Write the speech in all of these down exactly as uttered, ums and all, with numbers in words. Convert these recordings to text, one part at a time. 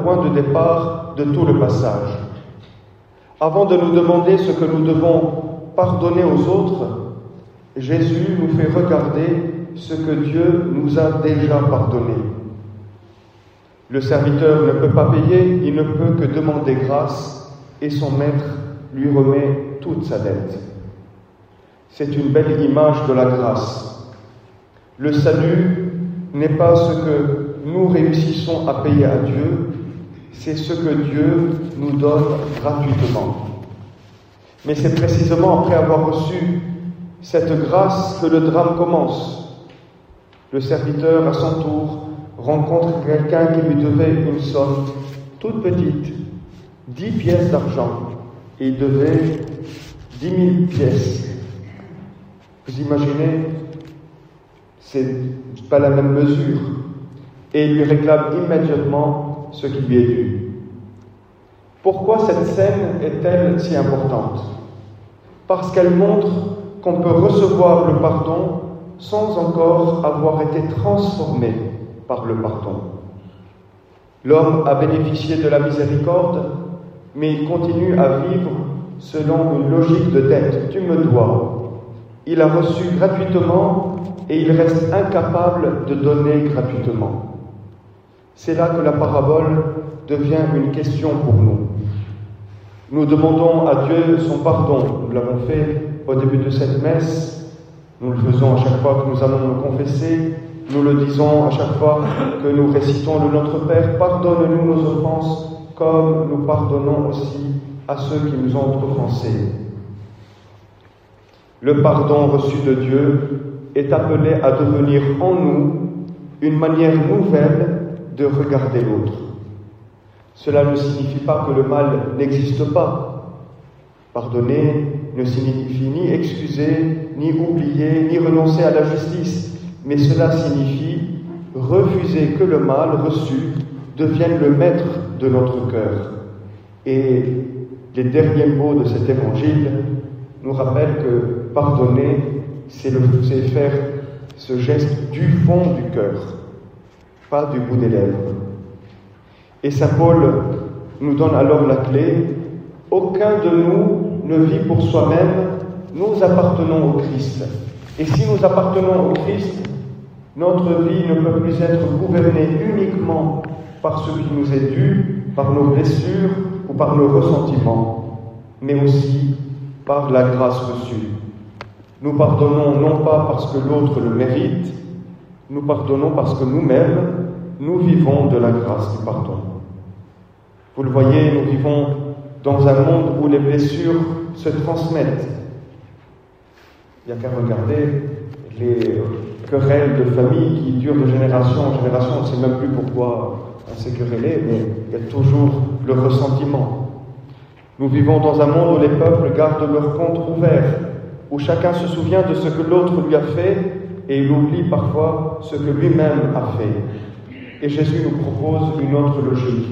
point de départ de tout le passage. Avant de nous demander ce que nous devons pardonner aux autres, Jésus nous fait regarder ce que Dieu nous a déjà pardonné. Le serviteur ne peut pas payer, il ne peut que demander grâce et son maître lui remet toute sa dette. C'est une belle image de la grâce. Le salut n'est pas ce que nous réussissons à payer à Dieu, c'est ce que Dieu nous donne gratuitement. Mais c'est précisément après avoir reçu cette grâce que le drame commence. Le serviteur, à son tour, rencontre quelqu'un qui lui devait une somme toute petite, dix pièces d'argent, et il devait dix mille pièces. Vous imaginez, c'est pas la même mesure. Et il lui réclame immédiatement ce qui lui est dû. Pourquoi cette scène est-elle si importante? Parce qu'elle montre qu'on peut recevoir le pardon sans encore avoir été transformé par le pardon. L'homme a bénéficié de la miséricorde, mais il continue à vivre selon une logique de dette. Tu me dois. Il a reçu gratuitement et il reste incapable de donner gratuitement. C'est là que la parabole devient une question pour nous. Nous demandons à Dieu son pardon. Nous l'avons fait au début de cette messe. Nous le faisons à chaque fois que nous allons nous confesser. Nous le disons à chaque fois que nous récitons le Notre Père. Pardonne-nous nos offenses comme nous pardonnons aussi à ceux qui nous ont offensés. Le pardon reçu de Dieu est appelé à devenir en nous une manière nouvelle de regarder l'autre. Cela ne signifie pas que le mal n'existe pas. Pardonner ne signifie ni excuser, ni oublier, ni renoncer à la justice, mais cela signifie refuser que le mal reçu devienne le maître de notre cœur. Et les derniers mots de cet évangile nous rappellent que pardonner, c'est, le, c'est faire ce geste du fond du cœur, pas du bout des lèvres. Et saint Paul nous donne alors la clé. Aucun de nous ne vit pour soi-même, nous appartenons au Christ. Et si nous appartenons au Christ, notre vie ne peut plus être gouvernée uniquement par ce qui nous est dû, par nos blessures ou par nos ressentiments, mais aussi par la grâce reçue. Nous pardonnons non pas parce que l'autre le mérite, nous pardonnons parce que nous-mêmes, nous vivons de la grâce du pardon. Vous le voyez, nous vivons dans un monde où les blessures se transmettent. Il n'y a qu'à regarder les querelles de famille qui durent de génération en génération. On ne sait même plus pourquoi on s'est querellé, mais il y a toujours le ressentiment. Nous vivons dans un monde où les peuples gardent leur compte ouvert, où chacun se souvient de ce que l'autre lui a fait et il oublie parfois ce que lui-même a fait. Et Jésus nous propose une autre logique.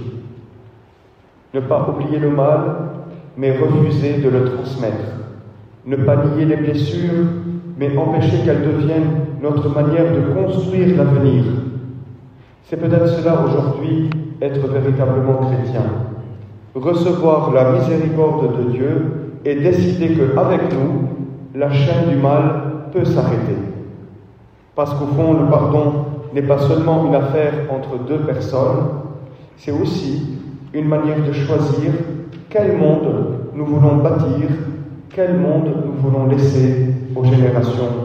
Ne pas oublier le mal, mais refuser de le transmettre. Ne pas nier les blessures, mais empêcher qu'elles deviennent notre manière de construire l'avenir. C'est peut-être cela aujourd'hui, être véritablement chrétien. Recevoir la miséricorde de Dieu et décider qu'avec nous, la chaîne du mal peut s'arrêter. Parce qu'au fond, le pardon n'est pas seulement une affaire entre deux personnes, c'est aussi une manière de choisir quel monde nous voulons bâtir, quel monde nous voulons laisser aux générations